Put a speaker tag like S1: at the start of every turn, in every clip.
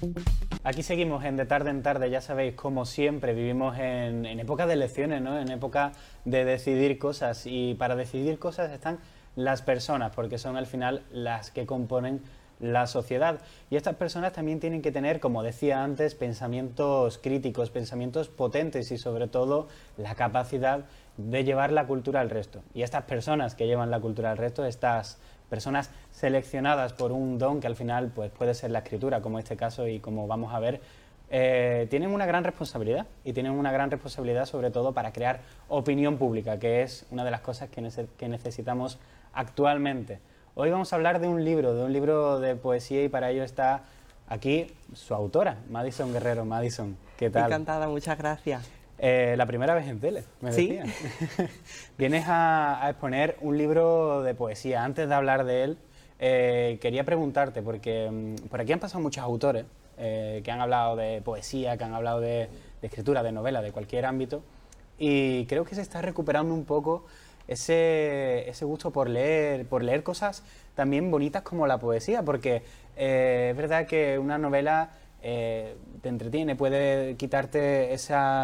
S1: Aquí seguimos en De Tarde en Tarde, ya sabéis, como siempre, vivimos en época de elecciones, ¿no? En época de decidir cosas, y para decidir cosas están las personas, porque son al final las que componen la sociedad. Y estas personas también tienen que tener, como decía antes, pensamientos críticos, pensamientos potentes y sobre todo la capacidad de llevar la cultura al resto. Y estas personas que llevan la cultura al resto, estas personas seleccionadas por un don que al final pues, puede ser la escritura, como este caso y como vamos a ver, tienen una gran responsabilidad, y tienen una gran responsabilidad sobre todo para crear opinión pública, que es una de las cosas que necesitamos actualmente. Hoy vamos a hablar de un libro de poesía, y para ello está aquí su autora, Madison Guerrero. Madison, ¿qué tal?
S2: Encantada, muchas gracias.
S1: La primera vez en tele, me decían. ¿Sí? Vienes a exponer un libro de poesía. Antes de hablar de él, quería preguntarte, porque por aquí han pasado muchos autores que han hablado de poesía, que han hablado de escritura, de novela, de cualquier ámbito, y creo que se está recuperando un poco ese gusto por leer cosas también bonitas como la poesía, porque es verdad que una novela te entretiene, puede quitarte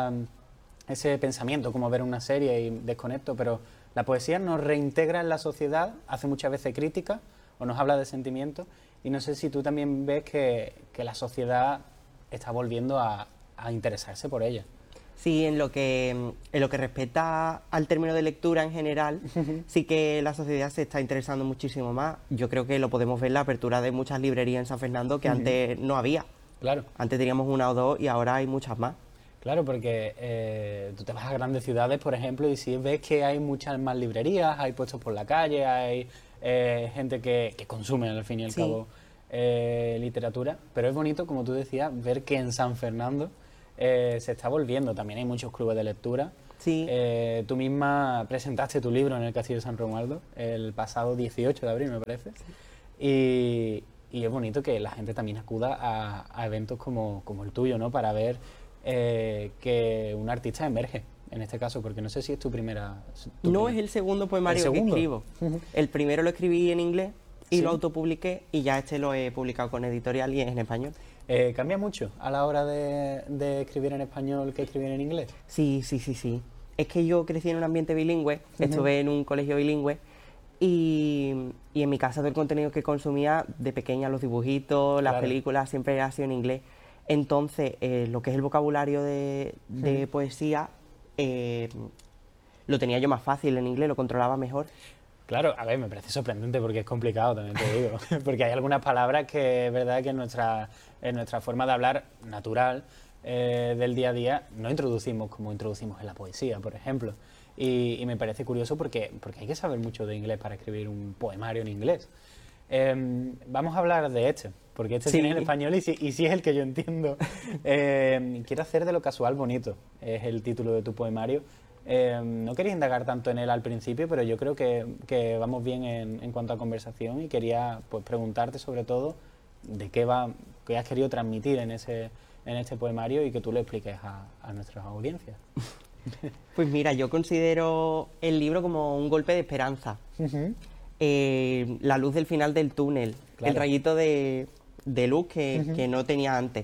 S1: ese pensamiento, como ver una serie y desconecto, pero la poesía nos reintegra en la sociedad, hace muchas veces crítica o nos habla de sentimientos, y no sé si tú también ves que la sociedad está volviendo a interesarse por ella.
S2: Sí, en lo que respecta al término de lectura en general, sí que la sociedad se está interesando muchísimo más. Yo creo que lo podemos ver en la apertura de muchas librerías en San Fernando que antes no había.
S1: Claro.
S2: Antes teníamos una o dos y ahora hay muchas más.
S1: Claro, porque tú te vas a grandes ciudades, por ejemplo, y sí ves que hay muchas más librerías, hay puestos por la calle, hay gente que consume, al fin y al cabo, literatura. Pero es bonito, como tú decías, ver que en San Fernando se está volviendo. También hay muchos clubes de lectura.
S2: Sí.
S1: Tú misma presentaste tu libro en el Castillo de San Romualdo el pasado 18 de abril, me parece. Sí. Y es bonito que la gente también acuda a eventos como el tuyo, ¿no? Para ver que un artista emerge, en este caso, porque no sé si es tu primera...
S2: No, es el segundo poemario que escribo. El primero lo escribí en inglés y ¿sí? Lo autopubliqué, y ya lo he publicado con editorial y en español.
S1: ¿Cambia mucho a la hora de escribir en español que escribir en inglés?
S2: Sí. Es que yo crecí en un ambiente bilingüe, estuve en un colegio bilingüe, y en mi casa todo el contenido que consumía de pequeña, los dibujitos, las películas, siempre ha sido en inglés. Entonces, lo que es el vocabulario de poesía lo tenía yo más fácil en inglés, lo controlaba mejor.
S1: Claro, a ver, me parece sorprendente porque es complicado, también te digo, porque hay algunas palabras que es verdad que en nuestra forma de hablar natural del día a día no introducimos como introducimos en la poesía, por ejemplo. Y me parece curioso porque hay que saber mucho de inglés para escribir un poemario en inglés. Vamos a hablar de este, porque este tiene en español y sí es el que yo entiendo. Quiero hacer de lo casual bonito, es el título de tu poemario. No quería indagar tanto en él al principio, pero yo creo que vamos bien en cuanto a conversación, y quería pues preguntarte sobre todo de qué has querido transmitir en este poemario, y que tú lo expliques a nuestras audiencias.
S2: Pues mira, yo considero el libro como un golpe de esperanza. La luz del final del túnel, claro. El rayito de luz que no tenía antes.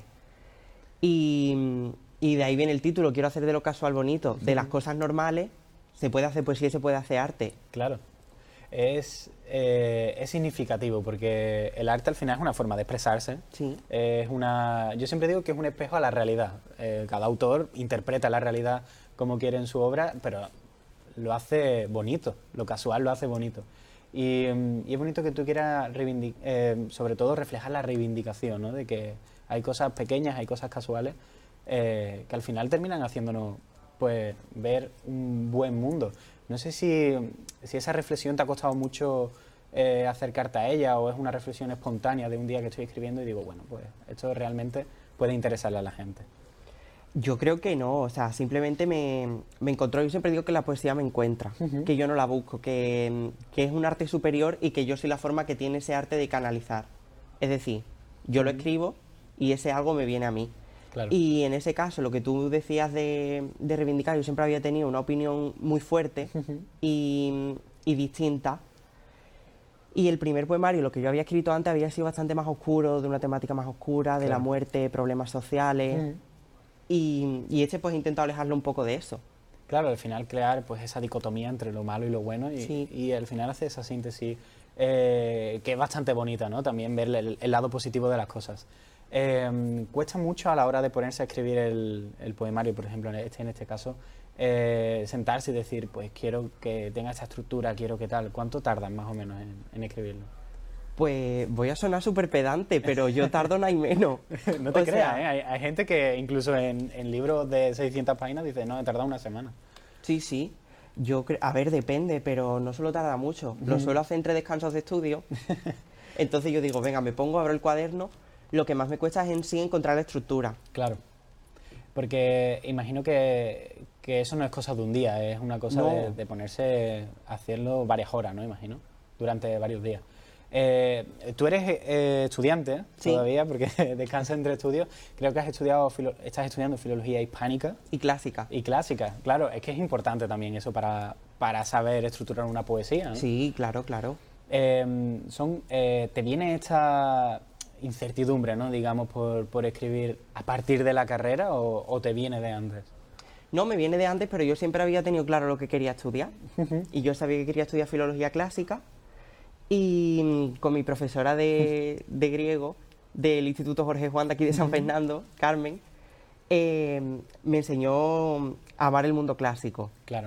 S2: Y de ahí viene el título, quiero hacer de lo casual bonito. De las cosas normales se puede hacer poesía y se puede hacer arte.
S1: Claro. Es significativo porque el arte al final es una forma de expresarse.
S2: Sí.
S1: Yo siempre digo que es un espejo a la realidad. Cada autor interpreta la realidad como quiere en su obra, pero lo hace bonito, lo casual lo hace bonito. Y es bonito que tú quieras sobre todo reflejar la reivindicación, ¿no? De que hay cosas pequeñas, hay cosas casuales que al final terminan haciéndonos pues ver un buen mundo. No sé si esa reflexión te ha costado mucho acercarte a ella, o es una reflexión espontánea de un día que estoy escribiendo y digo, bueno, pues esto realmente puede interesarle a la gente.
S2: Yo creo que no, o sea, simplemente me encontró. Yo siempre digo que la poesía me encuentra, que yo no la busco, que es un arte superior y que yo soy la forma que tiene ese arte de canalizar. Es decir, yo lo escribo y ese algo me viene a mí.
S1: Claro.
S2: Y en ese caso, lo que tú decías de reivindicar, yo siempre había tenido una opinión muy fuerte y distinta. Y el primer poemario, lo que yo había escrito antes, había sido bastante más oscuro, de una temática más oscura, de la muerte, problemas sociales. Y este pues he intentado alejarlo un poco de eso.
S1: Claro, al final crear pues esa dicotomía entre lo malo y lo bueno y al final hace esa síntesis que es bastante bonita, ¿no? También ver el lado positivo de las cosas. Cuesta mucho a la hora de ponerse a escribir el poemario, por ejemplo, en este caso, sentarse y decir, pues quiero que tenga esta estructura, quiero que tal. ¿Cuánto tardas más o menos en escribirlo?
S2: Pues voy a sonar súper pedante, pero yo tardo no hay menos.
S1: No te creas, ¿eh? Hay gente que incluso en libros de 600 páginas dice, no, he tardado una semana.
S2: Sí, sí. A ver, depende, pero no suelo tardar mucho. Lo suelo hacer entre descansos de estudio. Entonces yo digo, venga, me pongo, abro el cuaderno. Lo que más me cuesta es en sí encontrar la estructura.
S1: Claro. Porque imagino que eso no es cosa de un día, es una cosa de ponerse a hacerlo varias horas, ¿no? Imagino, durante varios días. Tú eres estudiante todavía, porque descansas entre estudios. Creo que estás estudiando filología hispánica.
S2: Y clásica.
S1: Y clásica, claro. Es que es importante también eso para saber estructurar una poesía, ¿no?
S2: Sí, claro, claro.
S1: ¿Te viene esta incertidumbre, ¿no? Digamos, por escribir a partir de la carrera o te viene de antes?
S2: No, me viene de antes, pero yo siempre había tenido claro lo que quería estudiar. Y yo sabía que quería estudiar filología clásica. Y con mi profesora de griego del Instituto Jorge Juan de aquí de San Fernando, Carmen, me enseñó a amar el mundo clásico.
S1: Claro.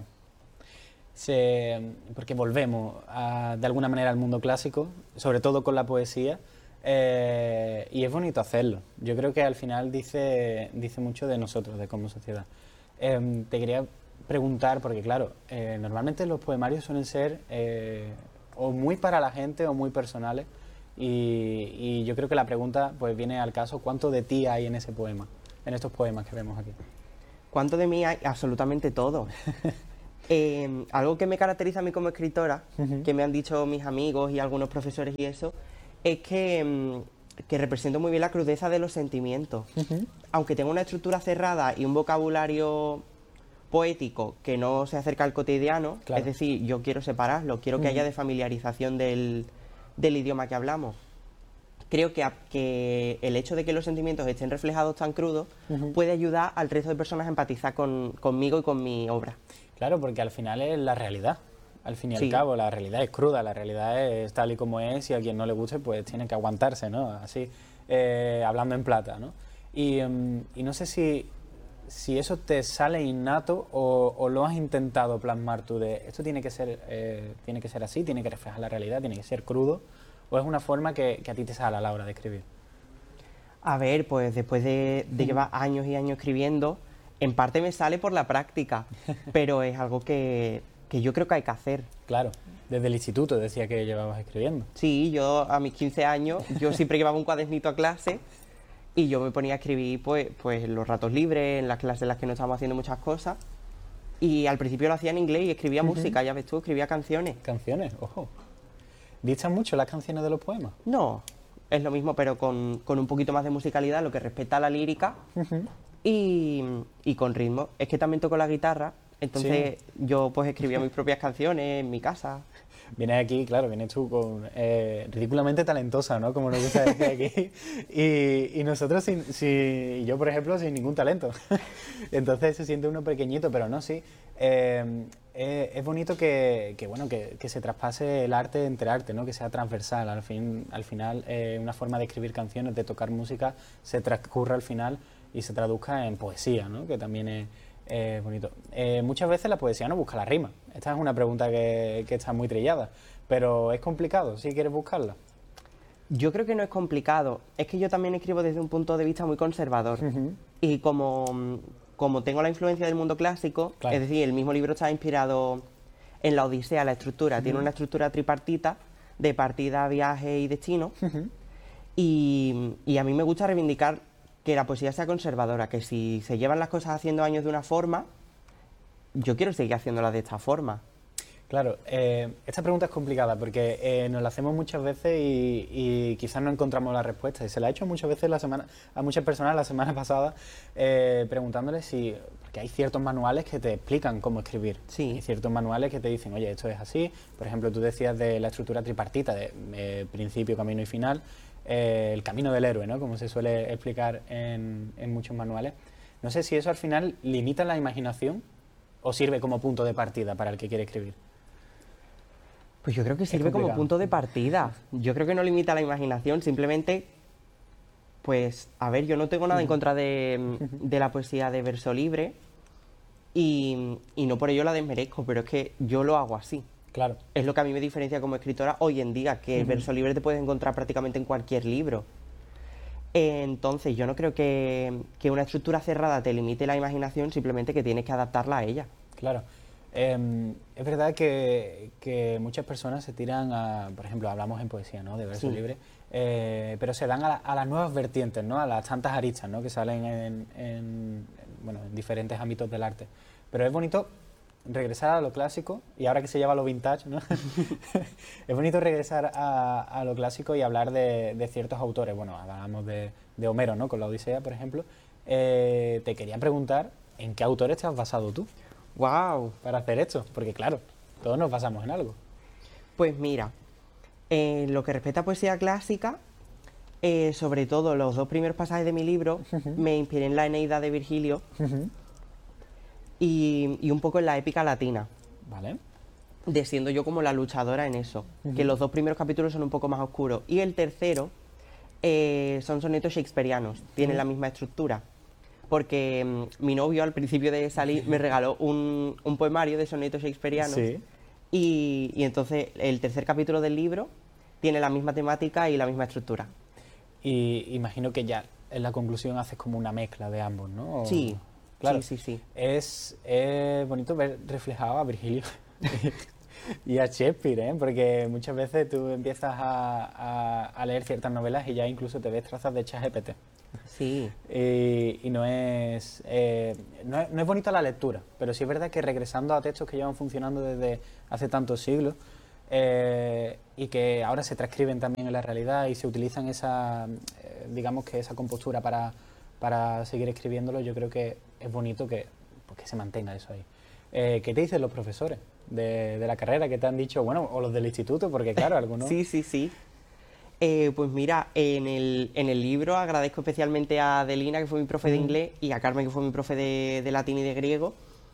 S1: Porque volvemos de alguna manera al mundo clásico, sobre todo con la poesía, y es bonito hacerlo. Yo creo que al final dice mucho de nosotros, de como sociedad. Te quería preguntar, porque claro, normalmente los poemarios suelen ser o muy para la gente o muy personales, y yo creo que la pregunta pues viene al caso, ¿cuánto de ti hay en ese poema, en estos poemas que vemos aquí?
S2: ¿Cuánto de mí hay? Absolutamente todo. Algo que me caracteriza a mí como escritora, que me han dicho mis amigos y algunos profesores y eso, es que represento muy bien la crudeza de los sentimientos. Aunque tengo una estructura cerrada y un vocabulario poético que no se acerca al cotidiano,
S1: claro.
S2: Es decir, yo quiero separarlo, quiero que haya desfamiliarización del idioma que hablamos. Creo que el hecho de que los sentimientos estén reflejados tan crudos puede ayudar al resto de personas a empatizar conmigo y con mi obra.
S1: Claro, porque al final es la realidad. Al fin y al cabo, la realidad es cruda, la realidad es tal y como es, y a quien no le guste, pues tiene que aguantarse, ¿no? Así, hablando en plata, ¿no? Y no sé si eso te sale innato o lo has intentado plasmar tú de esto tiene que ser así, tiene que reflejar la realidad, tiene que ser crudo, o es una forma que a ti te sale a la hora de escribir.
S2: A ver, pues después de llevar años y años escribiendo, en parte me sale por la práctica, pero es algo que yo creo que hay que hacer.
S1: Claro, desde el instituto decía que llevabas escribiendo.
S2: Sí, yo a mis 15 años, yo siempre llevaba un cuadernito a clase y yo me ponía a escribir pues en los ratos libres, en las clases en las que no estábamos haciendo muchas cosas. Y al principio lo hacía en inglés y escribía música, ya ves tú, escribía canciones.
S1: ¿Canciones? Ojo. ¿Dictan mucho las canciones de los poemas?
S2: No, es lo mismo, pero con un poquito más de musicalidad, lo que respecta a la lírica y con ritmo. Es que también toco la guitarra, entonces yo pues escribía mis propias canciones en mi casa.
S1: Vienes aquí, claro, vienes tú con ridículamente talentosa, ¿no? Como nos gusta decir aquí. Y nosotros, yo por ejemplo, sin ningún talento. Entonces se siente uno pequeñito, pero no, sí. Es bonito que se traspase el arte entre arte, ¿no? Que sea transversal. Al final, una forma de escribir canciones, de tocar música, se transcurra al final y se traduzca en poesía, ¿no? Que también es bonito. Muchas veces la poesía no busca la rima. Esta es una pregunta que está muy trillada, pero es complicado si quieres buscarla.
S2: Yo creo que no es complicado. Es que yo también escribo desde un punto de vista muy conservador. Y como tengo la influencia del mundo clásico, claro. Es decir, el mismo libro está inspirado en la Odisea, la estructura. Tiene una estructura tripartita de partida, viaje y destino. Y a mí me gusta reivindicar que la poesía sea conservadora, que si se llevan las cosas haciendo años de una forma, yo quiero seguir haciéndolas de esta forma.
S1: Claro, esta pregunta es complicada porque nos la hacemos muchas veces y quizás no encontramos la respuesta. Y se la he hecho muchas veces a muchas personas la semana pasada preguntándoles si... Porque hay ciertos manuales que te explican cómo escribir.
S2: Sí.
S1: Hay ciertos manuales que te dicen, oye, esto es así. Por ejemplo, tú decías de la estructura tripartita, de principio, camino y final. El camino del héroe, ¿no? Como se suele explicar en muchos manuales. No sé si eso al final limita la imaginación o sirve como punto de partida para el que quiere escribir.
S2: Pues yo creo que sirve como punto de partida. Yo creo que no limita la imaginación, simplemente, pues, a ver, yo no tengo nada en contra de la poesía de verso libre y no por ello la desmerezco, pero es que yo lo hago así.
S1: Claro.
S2: Es lo que a mí me diferencia como escritora hoy en día, que el verso libre te puedes encontrar prácticamente en cualquier libro. Entonces, yo no creo que una estructura cerrada te limite la imaginación, simplemente que tienes que adaptarla a ella.
S1: Claro. Es verdad que muchas personas se tiran a, por ejemplo, hablamos en poesía, ¿no? De verso libre, pero se dan a las nuevas vertientes, ¿no? A las tantas aristas, ¿no? Que salen en diferentes ámbitos del arte. Pero es bonito regresar a lo clásico, y ahora que se lleva a lo vintage, ¿no? Es bonito regresar a lo clásico y hablar de ciertos autores. Bueno, hablamos de Homero, ¿no? Con la Odisea, por ejemplo. Te quería preguntar, ¿en qué autores te has basado tú?
S2: ¡Wow!
S1: Para hacer esto, porque claro, todos nos basamos en algo.
S2: Pues mira, en lo que respecta a poesía clásica, sobre todo los dos primeros pasajes de mi libro, me inspiré en la Eneida de Virgilio y un poco en la épica latina.
S1: Vale.
S2: De siendo yo como la luchadora en eso. Que los dos primeros capítulos son un poco más oscuros. Y el tercero son sonetos shakespearianos, tienen la misma estructura. Porque mi novio al principio de salir me regaló un poemario de sonetos shakespearianos.
S1: Sí.
S2: Y entonces el tercer capítulo del libro tiene la misma temática y la misma estructura.
S1: Y imagino que ya en la conclusión haces como una mezcla de ambos, ¿no?
S2: Sí,
S1: claro.
S2: sí.
S1: Es bonito ver reflejado a Virgilio y a Shakespeare, ¿eh? Porque muchas veces tú empiezas a leer ciertas novelas y ya incluso te ves trazas de ChatGPT.
S2: Sí.
S1: Y no es bonita la lectura, pero sí es verdad que regresando a textos que llevan funcionando desde hace tantos siglos y que ahora se transcriben también en la realidad y se utilizan digamos que esa compostura para seguir escribiéndolo, yo creo que es bonito que se mantenga eso ahí. ¿Qué te dicen los profesores de la carrera? ¿Qué te han dicho? Bueno, o los del instituto, porque claro, algunos...
S2: Sí. Pues mira, en el libro agradezco especialmente a Adelina, que fue mi profe de inglés, y a Carmen, que fue mi profe de latín y de griego.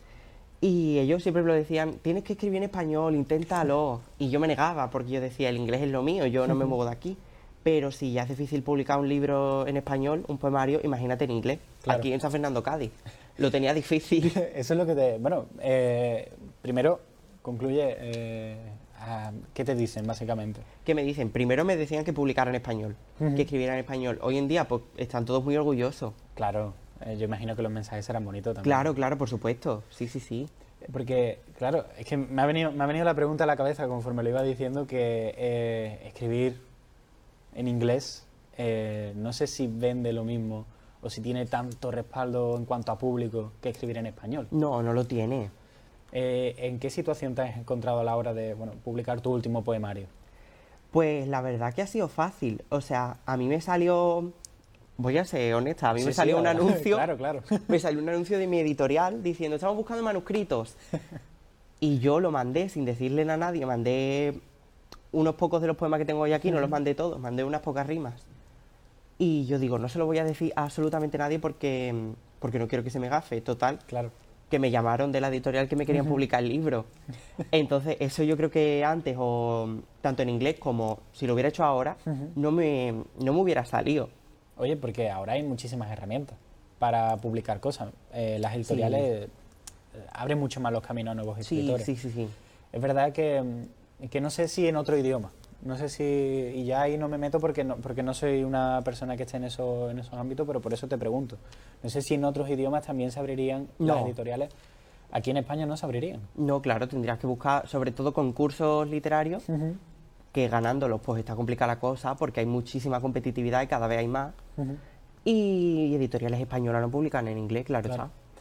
S2: Y ellos siempre me lo decían, tienes que escribir en español, inténtalo. Y yo me negaba, porque yo decía, el inglés es lo mío, yo no me muevo de aquí. Pero si ya es difícil publicar un libro en español, un poemario, imagínate en inglés. Claro. Aquí en San Fernando, Cádiz. Lo tenía difícil.
S1: Eso es lo que te... Bueno, primero concluye... ¿qué te dicen, básicamente?
S2: ¿Qué me dicen? Primero me decían que publicara en español, que escribiera en español. Hoy en día, pues, están todos muy orgullosos.
S1: Claro, yo imagino que los mensajes serán bonitos también.
S2: Claro, por supuesto. Sí.
S1: Porque, claro, es que me ha venido la pregunta a la cabeza conforme lo iba diciendo, que escribir en inglés, no sé si vende lo mismo o si tiene tanto respaldo en cuanto a público que escribir en español.
S2: No lo tiene.
S1: ¿En qué situación te has encontrado a la hora de publicar tu último poemario?
S2: Pues la verdad que ha sido fácil. O sea, a mí me salió... Voy a ser honesta, a mí me salió un anuncio...
S1: Claro.
S2: Me salió un anuncio de mi editorial diciendo, estamos buscando manuscritos. Y yo lo mandé sin decirle a nadie, mandé unos pocos de los poemas que tengo hoy aquí, no los mandé todos, mandé unas pocas rimas. Y yo digo, no se lo voy a decir a absolutamente nadie porque no quiero que se me gafe, total.
S1: Claro.
S2: Que me llamaron de la editorial que me querían publicar el libro. Entonces, eso yo creo que antes, o tanto en inglés como si lo hubiera hecho ahora, no me hubiera salido.
S1: Oye, porque ahora hay muchísimas herramientas para publicar cosas. Las editoriales abren mucho más los caminos a nuevos escritores.
S2: Sí.
S1: Es verdad que no sé si en otro idioma. No sé si... Y ya ahí no me meto porque no soy una persona que esté en esos ámbitos, pero por eso te pregunto. No sé si en otros idiomas también se abrirían las editoriales. Aquí en España no se abrirían. No,
S2: claro, tendrías que buscar, sobre todo concursos literarios, que ganándolos pues está complicada la cosa porque hay muchísima competitividad y cada vez hay más. Y editoriales españolas no publican en inglés, claro está.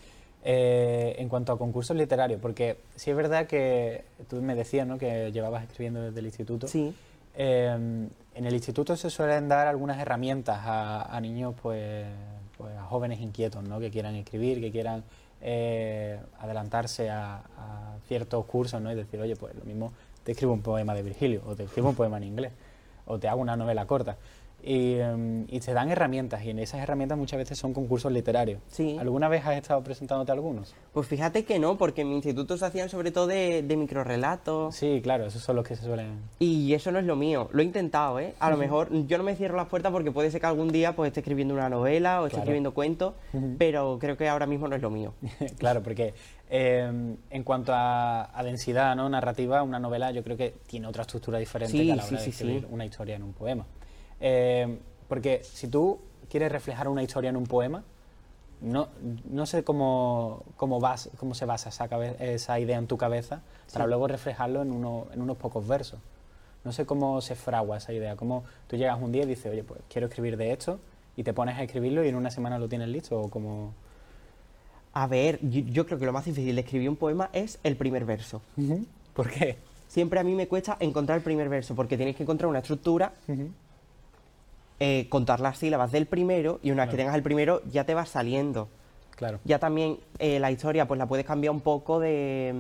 S1: En cuanto a concursos literarios, porque sí es verdad que tú me decías, ¿no?, que llevabas escribiendo desde el instituto.
S2: Sí,
S1: En el instituto se suelen dar algunas herramientas a niños, pues a jóvenes inquietos, ¿no?, que quieran escribir, que quieran adelantarse a ciertos cursos, ¿no?, y decir, oye, pues lo mismo te escribo un poema de Virgilio, o te escribo un poema en inglés, o te hago una novela corta. Y te dan herramientas, y en esas herramientas muchas veces son concursos literarios.
S2: sí.
S1: ¿Alguna vez has estado presentándote a algunos?
S2: Pues fíjate que no, porque en mi instituto se hacían sobre todo de microrelatos.
S1: Sí, claro, esos son los que se suelen...
S2: Y eso no es lo mío. Lo he intentado, ¿eh? A lo mejor yo no me cierro las puertas porque puede ser que algún día pues esté escribiendo una novela o esté
S1: Claro.
S2: escribiendo cuentos, pero creo que ahora mismo no es lo mío.
S1: Claro, porque en cuanto a densidad, ¿no?, narrativa, una novela yo creo que tiene otra estructura diferente
S2: Sí,
S1: que a la hora
S2: sí,
S1: de
S2: sí,
S1: escribir
S2: sí.
S1: una historia en un poema. Porque si tú quieres reflejar una historia en un poema, no sé cómo se basa esa idea en tu cabeza para
S2: Sí.
S1: luego reflejarlo en unos pocos versos. No sé cómo se fragua esa idea, cómo tú llegas un día y dices, oye, pues quiero escribir de esto, y te pones a escribirlo y en una semana lo tienes listo, o como...
S2: A ver, yo creo que lo más difícil de escribir un poema es el primer verso.
S1: ¿Por qué?
S2: Siempre a mí me cuesta encontrar el primer verso, porque tienes que encontrar una estructura, contar las sílabas del primero, y una vez que tengas el primero ya te va saliendo.
S1: Claro.
S2: Ya también la historia pues la puedes cambiar un poco de...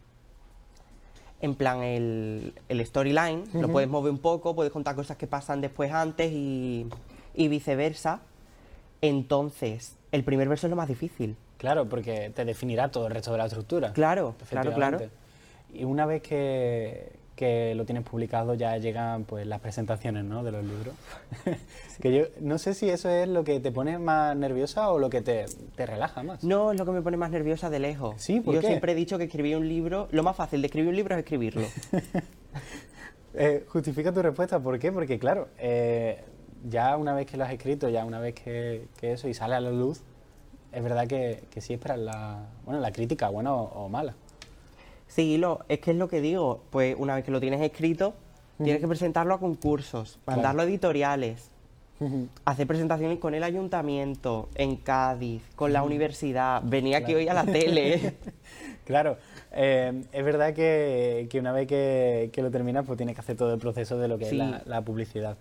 S2: en plan, el storyline, lo puedes mover un poco, puedes contar cosas que pasan después antes y viceversa. Entonces, el primer verso es lo más difícil.
S1: Claro, porque te definirá todo el resto de la estructura.
S2: Claro, claro, claro.
S1: Efectivamente. Y una vez que lo tienes publicado ya llegan pues las presentaciones, ¿no?, de los libros. Que yo no sé si eso es lo que te pone más nerviosa o lo que te relaja más.
S2: No es lo que me pone más nerviosa de lejos.
S1: Sí, ¿por
S2: Yo
S1: qué?
S2: siempre he dicho que escribir un libro, lo más fácil de escribir un libro es escribirlo.
S1: Justifica tu respuesta, ¿por qué? Porque claro, ya una vez que lo has escrito, ya una vez que eso y sale a la luz, es verdad que sí esperas la crítica, buena o mala.
S2: Sí, es que es lo que digo, pues una vez que lo tienes escrito, tienes que presentarlo a concursos, mandarlo a editoriales, hacer presentaciones con el ayuntamiento, en Cádiz, con la universidad, venir aquí hoy a la tele.
S1: Claro, es verdad que una vez que lo terminas, pues tienes que hacer todo el proceso de lo que
S2: Sí.
S1: es la publicidad.